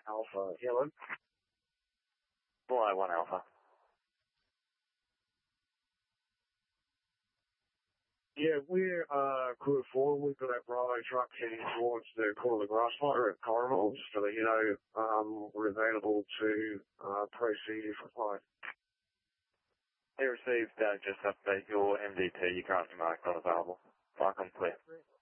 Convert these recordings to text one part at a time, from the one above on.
Alpha, hello. Fly 1 Alpha. Yeah, we're crew 4. We've got a Bravo truck heading towards the Corner Grassfire at Corrimal, just to let you know we're available to proceed if required. They received, just update your MDT, you currently marked not available. Flycom clear.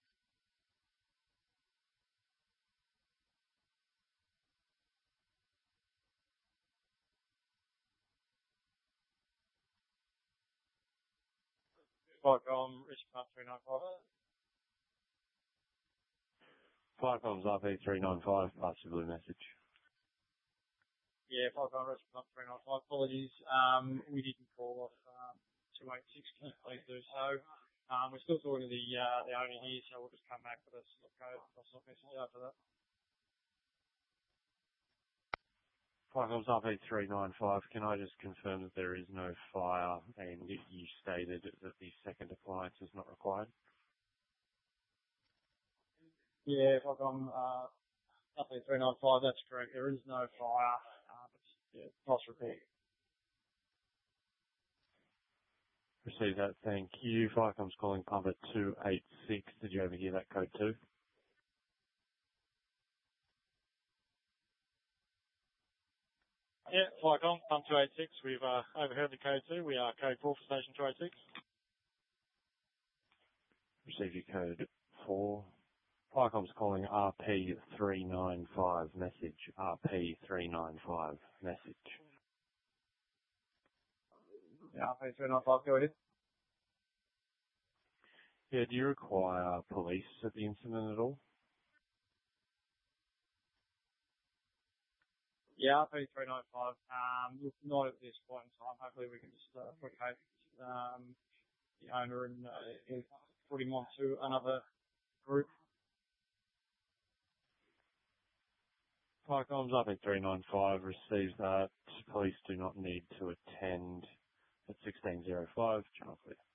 Flycom, Richard 395. Flycom's RP395, pass your blue message. Yeah, Flycom, Richard 395. Apologies, we didn't call off 286. Can you please do so? We're still talking to the owner here, so we'll just come back with a slot code. I'll slot message after that. Flycom's RP395, can I just confirm that there is no fire and you stated that the second appliance is not required? Yeah, Flycom, RP395, that's correct. There is no fire, but yeah, nice repeat. Receive that, thank you. Flycom's calling pump at 286. Did you overhear that code too? Yeah, Flycom, pump 286. We've overheard the code 2. We are code 4 for station 286. Receive your code 4. Flycom's calling RP395 message. RP395 message. Yeah, RP395, go ahead. Yeah, do you require police at the incident at all? Yeah, RP395. Look, not at this point in time. Hopefully we can just placate the owner and put him onto another group. Flycom's RP395 receives that. Police do not need to attend at 1605. Channel clear.